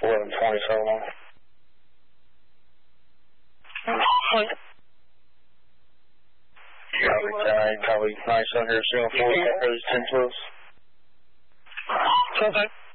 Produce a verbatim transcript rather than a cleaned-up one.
eleven twenty, so long. Copy, uh, copy, nice under, zero four, ten close. Okay.